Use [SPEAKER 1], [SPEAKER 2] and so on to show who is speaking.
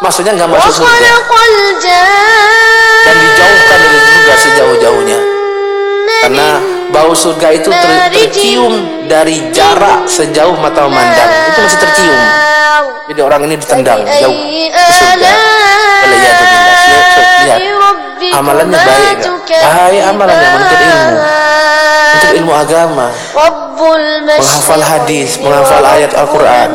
[SPEAKER 1] maksudnya nggak masuk surga dan dijauhkan dari surga sejauh-jauhnya, karena bau surga itu tercium dari jarak sejauh mata memandang, itu masih tercium. Jadi orang ini ditendang jauh ke surga. Lihat amalannya baik, baik amalannya menuntut ilmu agama, menghafal hadis, menghafal ayat Al-Quran,